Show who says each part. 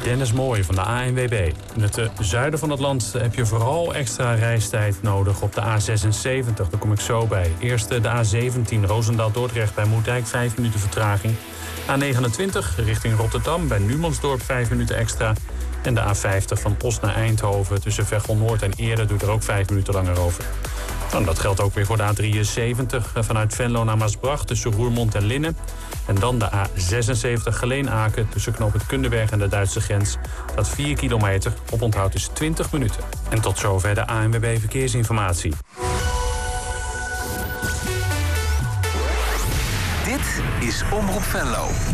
Speaker 1: Dennis Mooij van de ANWB. In het zuiden van het land heb je vooral extra reistijd nodig op de A76. Daar kom ik zo bij. Eerst de A17 Roosendaal-Dordrecht bij Moerdijk, 5 minuten vertraging. A29 richting Rotterdam bij Numansdorp 5 minuten extra. En de A50 van Os naar Eindhoven tussen Veghel Noord en Eerde doet er ook 5 minuten langer over. Nou, dat geldt ook weer voor de A73 vanuit Venlo naar Maasbracht tussen Roermond en Linnen. En dan de A76 Geleen-Aken tussen Knoop het Kunderberg en de Duitse grens. Dat 4 kilometer, op onthoud is 20 minuten. En tot zover de ANWB Verkeersinformatie.
Speaker 2: Dit is Omroep Venlo.